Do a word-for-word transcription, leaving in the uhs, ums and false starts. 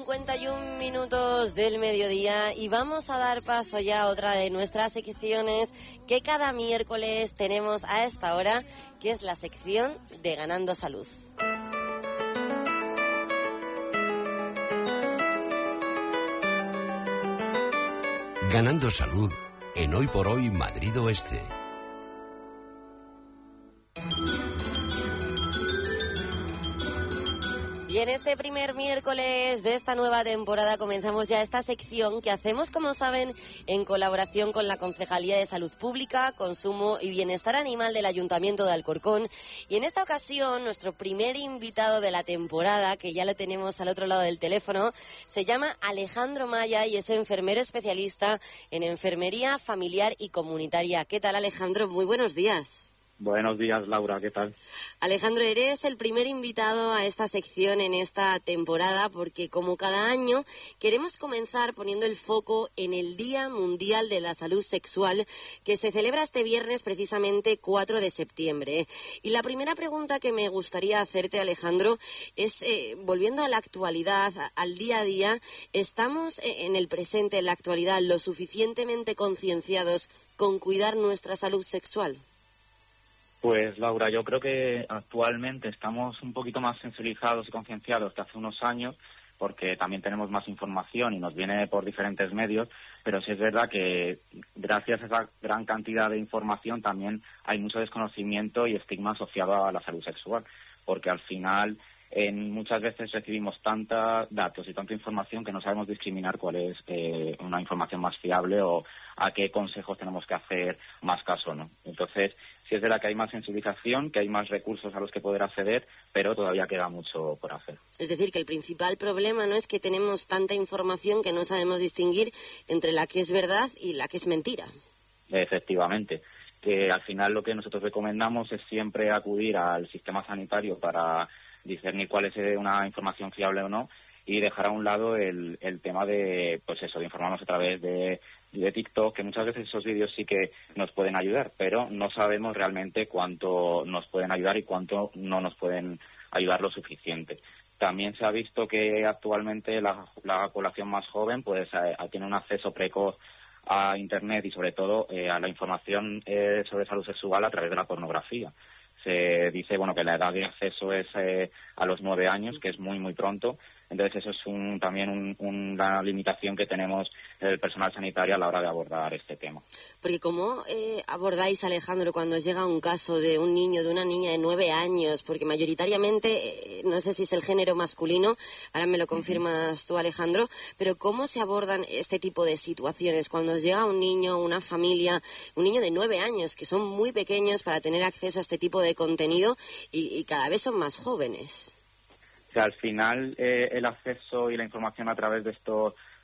cincuenta y un minutos del mediodía y vamos a dar paso ya a otra de nuestras secciones que cada miércoles tenemos a esta hora, que es la sección de Ganando Salud. Ganando Salud en Hoy por Hoy Madrid Oeste. Y en este primer miércoles de esta nueva temporada comenzamos ya esta sección que hacemos, como saben, en colaboración con la Concejalía de Salud Pública, Consumo y Bienestar Animal del Ayuntamiento de Alcorcón. Y en esta ocasión, nuestro primer invitado de la temporada, que ya lo tenemos al otro lado del teléfono, se llama Alejandro Maya y es enfermero especialista en enfermería familiar y comunitaria. ¿Qué tal, Alejandro? Muy buenos días. Buenos días, Laura, ¿qué tal? Alejandro, eres el primer invitado a esta sección en esta temporada porque, como cada año, queremos comenzar poniendo el foco en el Día Mundial de la Salud Sexual, que se celebra este viernes, precisamente cuatro de septiembre. Y la primera pregunta que me gustaría hacerte, Alejandro, es, eh, volviendo a la actualidad, al día a día, ¿estamos en el presente, en la actualidad, lo suficientemente concienciados con cuidar nuestra salud sexual? Pues, Laura, yo creo que actualmente estamos un poquito más sensibilizados y concienciados que hace unos años, porque también tenemos más información y nos viene por diferentes medios, pero sí es verdad que gracias a esa gran cantidad de información también hay mucho desconocimiento y estigma asociado a la salud sexual, porque al final en muchas veces recibimos tanta datos y tanta información que no sabemos discriminar cuál es eh, una información más fiable o a qué consejos tenemos que hacer más caso, ¿no? Entonces, sí es verdad que hay más sensibilización, que hay más recursos a los que poder acceder, pero todavía queda mucho por hacer. Es decir, que el principal problema no es que tenemos tanta información que no sabemos distinguir entre la que es verdad y la que es mentira. Efectivamente, que al final lo que nosotros recomendamos es siempre acudir al sistema sanitario para discernir cuál es una información fiable o no y dejar a un lado el, el tema de, pues eso, de informarnos a través de, de TikTok, que muchas veces esos vídeos sí que nos pueden ayudar, pero no sabemos realmente cuánto nos pueden ayudar y cuánto no nos pueden ayudar lo suficiente. También se ha visto que actualmente la, la población más joven pues eh, tiene un acceso precoz a Internet y sobre todo eh, a la información eh, sobre salud sexual a través de la pornografía. Se dice bueno que la edad de acceso es eh, a los nueve años, que es muy muy pronto. Entonces eso es un, también un, una limitación que tenemos el personal sanitario a la hora de abordar este tema. Porque ¿cómo eh, abordáis, Alejandro, cuando os llega un caso de un niño, de una niña de nueve años? Porque mayoritariamente, eh, no sé si es el género masculino, ahora me lo confirmas tú, Alejandro, pero ¿cómo se abordan este tipo de situaciones? Cuando os llega un niño, una familia, un niño de nueve años, que son muy pequeños para tener acceso a este tipo de contenido y, y cada vez son más jóvenes. O sea, al final eh, el acceso y la información a través de estos